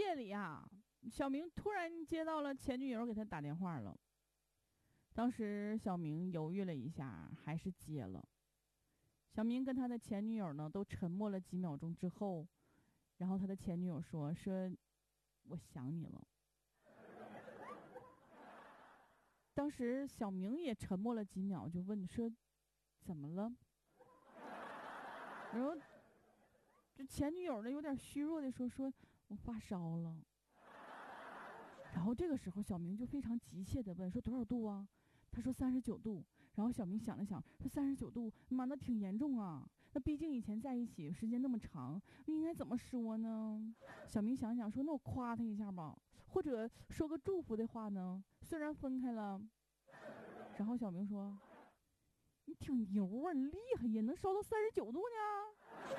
夜里啊，小明突然接到了前女友给他打电话了。当时小明犹豫了一下，还是接了。小明跟他的前女友呢都沉默了几秒钟之后，然后他的前女友说我想你了。当时小明也沉默了几秒，就问说怎么了？然后这前女友呢有点虚弱的说我发烧了。然后这个时候小明就非常急切的问说多少度啊？他说39度。然后小明想了想，说39度，妈，那挺严重啊。那毕竟以前在一起时间那么长，应该怎么说呢？小明想想说，那我夸他一下吧，或者说个祝福的话呢？虽然分开了。然后小明说，你挺牛啊，你厉害呀，能烧到39度呢。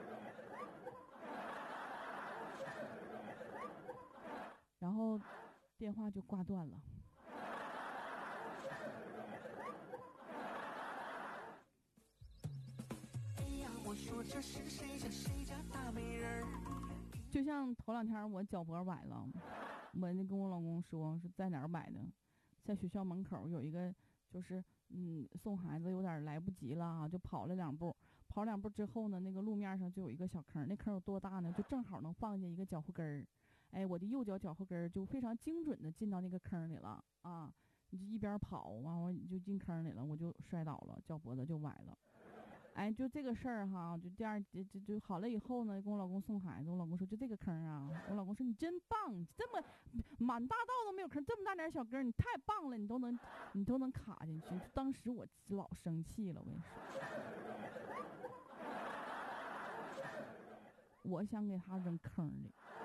然后电话就挂断了。我说这是谁家大美人儿？就像头2天我脚脖崴了，我就跟我老公说是在哪儿崴的，在学校门口有一个就是送孩子有点来不及了啊，就跑了2步，跑2步之后呢，那个路面上就有一个小坑，那坑有多大呢？就正好能放下一个脚后跟儿。哎，我的右脚后跟儿就非常精准的进到那个坑里了啊！你就一边跑，完我就进坑里了，我就摔倒了，脚脖子就崴了。哎，就这个事儿哈，就第二就好了以后呢，跟我老公送孩子，我老公说就这个坑啊，我老公说你真棒，这么满大道都没有坑，这么大点小坑，你太棒了，你都能卡进去。当时我老生气了，我跟你说，我想给他扔坑里。